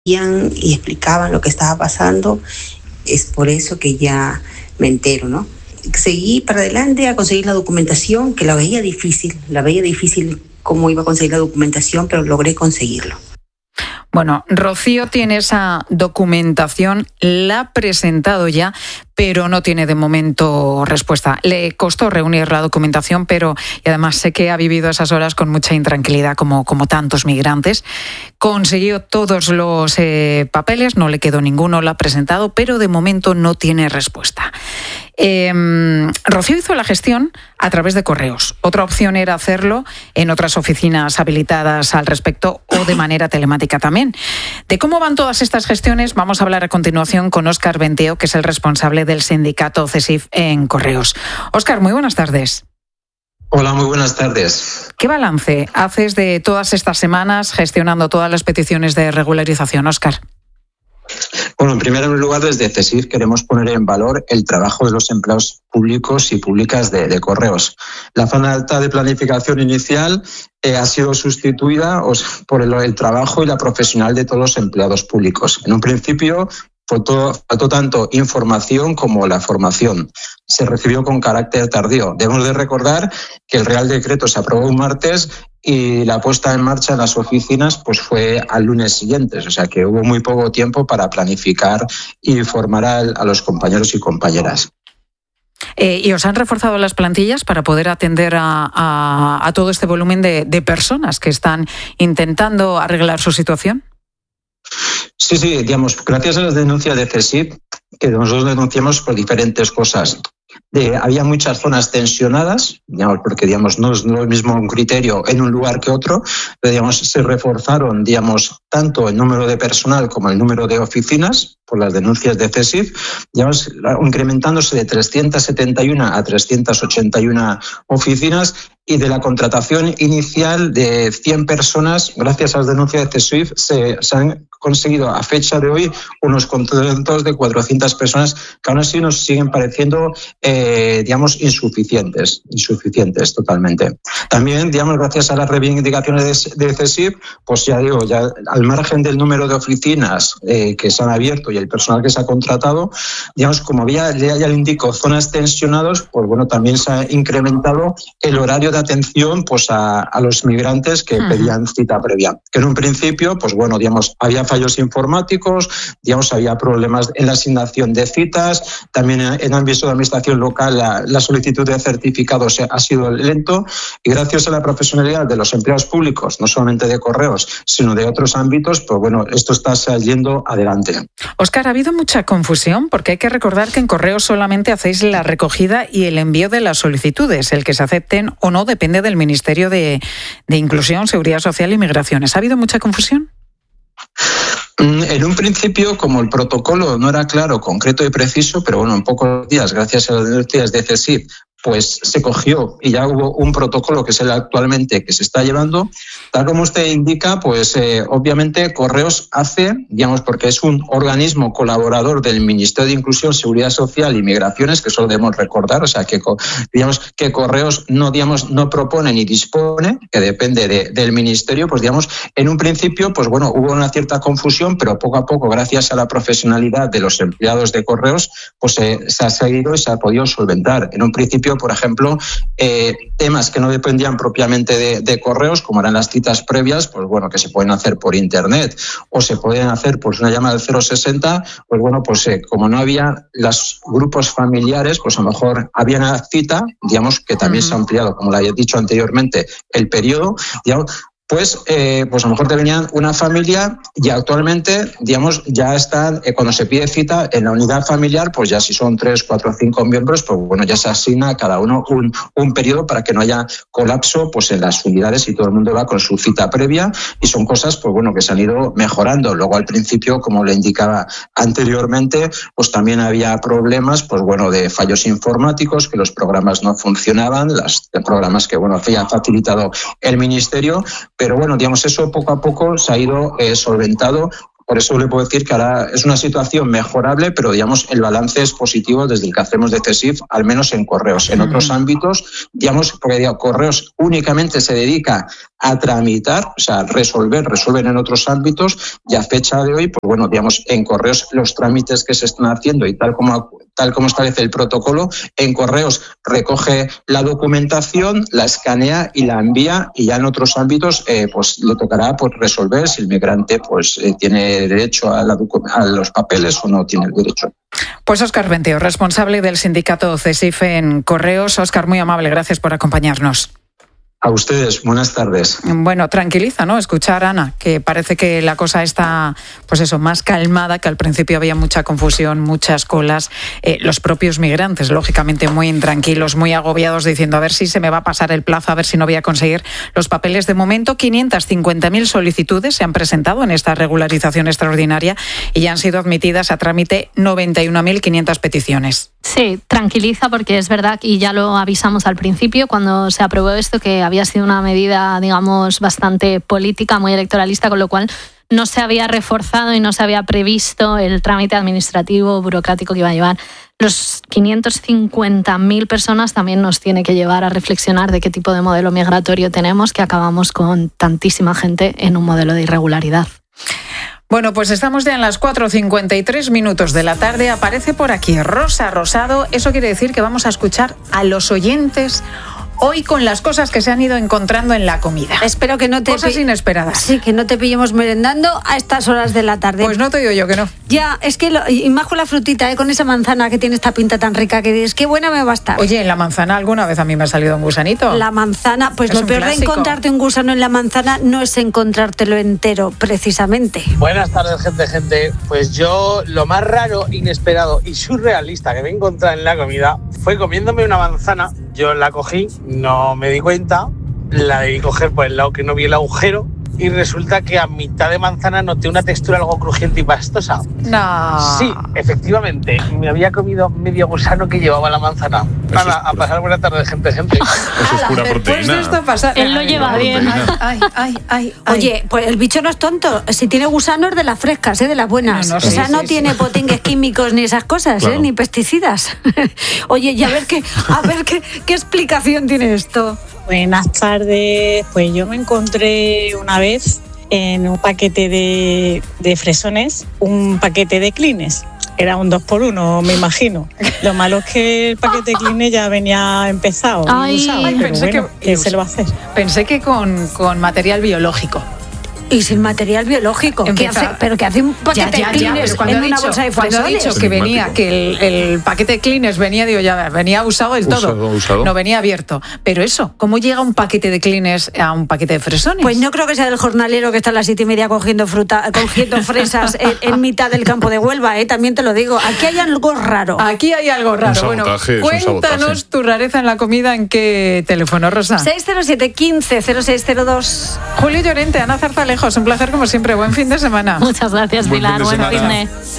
y explicaban lo que estaba pasando. Es por eso que ya me entero, ¿no? Seguí para adelante a conseguir la documentación, que la veía difícil cómo iba a conseguir la documentación, pero logré conseguirlo. Bueno, Rocío tiene esa documentación, la ha presentado ya, pero no tiene de momento respuesta. Le costó reunir la documentación, y además sé que ha vivido esas horas con mucha intranquilidad, como tantos migrantes. Consiguió todos los papeles, no le quedó ninguno, lo ha presentado, pero de momento no tiene respuesta. Rocío hizo la gestión a través de correos. Otra opción era hacerlo en otras oficinas habilitadas al respecto o de manera telemática también. De cómo van todas estas gestiones vamos a hablar a continuación con Óscar Benteo, que es el responsable del sindicato CESIF en Correos. Óscar, muy buenas tardes. Hola, muy buenas tardes. ¿Qué balance haces de todas estas semanas gestionando todas las peticiones de regularización, Óscar? Bueno, en primer lugar, desde CESIF queremos poner en valor el trabajo de los empleados públicos y públicas de Correos. La falta de planificación inicial ha sido sustituida por el trabajo y la profesional de todos los empleados públicos. En un principio faltó tanto información como la formación. Se recibió con carácter tardío. Debemos de recordar que el Real Decreto se aprobó un martes y la puesta en marcha en las oficinas fue al lunes siguiente. O sea que hubo muy poco tiempo para planificar y formar a los compañeros y compañeras. ¿Y os han reforzado las plantillas para poder atender a todo este volumen de personas que están intentando arreglar su situación? Sí, digamos, gracias a las denuncias de CESIF, que nosotros denunciamos por diferentes cosas. Había muchas zonas tensionadas, porque no es lo mismo un criterio en un lugar que otro, pero se reforzaron tanto el número de personal como el número de oficinas por las denuncias de CESIF, incrementándose de 371 a 381 oficinas, y de la contratación inicial de 100 personas, gracias a las denuncias de CESIF, se han conseguido a fecha de hoy unos contratos de 400 personas que aún así nos siguen pareciendo insuficientes totalmente. También, gracias a las reivindicaciones de CESIF, ya al margen del número de oficinas que se han abierto y el personal que se ha contratado, como ya le indico, zonas tensionadas, también se ha incrementado el horario de atención a los migrantes que pedían cita previa. Que en un principio, había fallos informáticos, había problemas en la asignación de citas, también en ámbito de administración local la solicitud de certificados ha sido lento, y gracias a la profesionalidad de los empleados públicos, no solamente de Correos, sino de otros ámbitos, esto está saliendo adelante. Óscar, ha habido mucha confusión porque hay que recordar que en Correos solamente hacéis la recogida y el envío de las solicitudes. El que se acepten o no depende del Ministerio de Inclusión, Seguridad Social y Migraciones. ¿Ha habido mucha confusión? En un principio, como el protocolo no era claro, concreto y preciso, pero en pocos días, gracias a las denuncias de CESIF, se cogió y ya hubo un protocolo que es el actualmente que se está llevando. Tal como usted indica, obviamente Correos hace, porque es un organismo colaborador del Ministerio de Inclusión, Seguridad Social y Migraciones, que eso debemos recordar, o sea que Correos no propone ni dispone, que depende del Ministerio, en un principio, hubo una cierta confusión, pero poco a poco, gracias a la profesionalidad de los empleados de Correos, se ha seguido y se ha podido solventar. En un principio, por ejemplo, temas que no dependían propiamente de Correos, como eran las citas previas, que se pueden hacer por internet o se pueden hacer una llamada al 060, como no había los grupos familiares, a lo mejor había una cita, que también se ha ampliado, como le he dicho anteriormente, el periodo, a lo mejor te venían una familia y actualmente, ya están, cuando se pide cita en la unidad familiar, ya si son 3, 4, 5 miembros, ya se asigna a cada uno un periodo para que no haya colapso en las unidades y todo el mundo va con su cita previa, y son cosas que se han ido mejorando. Luego al principio, como le indicaba anteriormente, también había problemas de fallos informáticos, que los programas no funcionaban, los programas que había facilitado el Ministerio. Pero eso poco a poco se ha ido solventado. Por eso le puedo decir que ahora es una situación mejorable, pero el balance es positivo desde el que hacemos de CESIF, al menos en Correos. En otros ámbitos, porque Correos únicamente se dedica a tramitar, o sea, resuelven en otros ámbitos, y a fecha de hoy, pues bueno, digamos, en Correos los trámites que se están haciendo y tal como establece el protocolo, en Correos recoge la documentación, la escanea y la envía, y ya en otros ámbitos pues le tocará pues resolver si el migrante pues tiene derecho a los papeles o no tiene el derecho. Pues Óscar Venteo, responsable del sindicato CESIF en Correos. Óscar, muy amable, gracias por acompañarnos. A ustedes, buenas tardes. Bueno, tranquiliza, ¿no? Escuchar a Ana, que parece que la cosa está, pues eso, más calmada, que al principio había mucha confusión, muchas colas. Los propios migrantes, lógicamente, muy intranquilos, muy agobiados, diciendo a ver si se me va a pasar el plazo, a ver si no voy a conseguir los papeles. De momento, 550.000 solicitudes se han presentado en esta regularización extraordinaria y ya han sido admitidas a trámite 91.500 peticiones. Sí, tranquiliza, porque es verdad, y ya lo avisamos al principio cuando se aprobó esto, que había sido una medida, digamos, bastante política, muy electoralista, con lo cual no se había reforzado y no se había previsto el trámite administrativo burocrático que iba a llevar. Los 550.000 personas también nos tiene que llevar a reflexionar de qué tipo de modelo migratorio tenemos, que acabamos con tantísima gente en un modelo de irregularidad. Bueno, pues estamos ya en las 4:53 de la tarde. Aparece por aquí Rosa Rosado. Eso quiere decir que vamos a escuchar a los oyentes hoy con las cosas que se han ido encontrando en la comida. Espero que no te... Cosas inesperadas. Sí, que no te pillemos merendando a estas horas de la tarde. Pues no te digo yo que no. Ya, es que, y más con la frutita, con esa manzana que tiene esta pinta tan rica, que dices, qué buena me va a estar. Oye, en la manzana alguna vez a mí me ha salido un gusanito. La manzana, pues es lo peor de encontrarte un gusano en la manzana no es encontrártelo entero, precisamente. Buenas tardes, gente. Pues yo, lo más raro, inesperado y surrealista que me he encontrado en la comida fue comiéndome una manzana. Yo la cogí, no me di cuenta, la debí coger por el lado que no vi el agujero, y resulta que a mitad de manzana noté una textura algo crujiente y pastosa. No. Sí, efectivamente, me había comido medio gusano que llevaba la manzana. Nada, a pasar buena tarde, gente. Eso es pura proteína. Después de esto pasa... Él lo lleva bien. Ay. Oye, pues el bicho no es tonto. Si tiene gusanos, de las frescas, de las buenas. No, o sea, sí, no sí, tiene potingues químicos ni esas cosas, claro. ni pesticidas. Oye, y a ver qué explicación tiene esto. Buenas tardes. Pues yo me encontré una vez en un paquete de fresones, un paquete de Kleenex. Era un 2x1, me imagino. Lo malo es que el paquete de Kleenex ya venía empezado y usado, pero pensé bueno, ¿qué se lo va a hacer? Pensé que con material biológico. Y sin material biológico. ¿Qué hace? ¿Pero qué hace un paquete de Kleenex en una bolsa de fresones? Cuando ha dicho que venía, que el paquete de Kleenex venía, digo, ya venía usado del todo. Usado. No venía abierto. Pero eso, ¿cómo llega un paquete de Kleenex a un paquete de fresones? Pues no creo que sea del jornalero que está a las 7:30 cogiendo fresas en mitad del campo de Huelva, también te lo digo. Aquí hay algo raro. Aquí hay algo raro. Sabotaje, bueno, cuéntanos tu rareza en la comida. ¿En qué teléfono, Rosa? 607 15 0602. Julio Llorente, Ana Zarzalejos, un placer como siempre. Buen fin de semana. Muchas gracias, Buen Pilar. fin de Buen semana. fin de...